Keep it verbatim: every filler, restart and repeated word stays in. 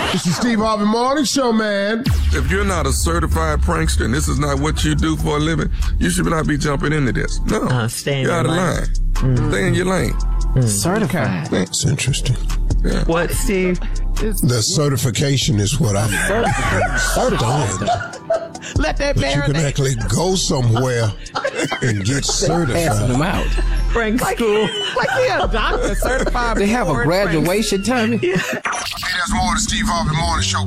It's the Steve Harvey Morning Show, man. If you're not a certified prankster and this is not what you do for a living, you should not be jumping into this. No. Uh, stay in you're out of line. Mm. Stay in your lane. Mm. Certified. That's interesting. Yeah. What, Steve? The certification is what I'm certified. Let that But you can actually go somewhere and get certified. Passing them out. Prank like, school. Like, yeah, doctor certified. They have a graduation, Tommy. Yeah. Hey, that's more of the Steve Harvey Morning Show.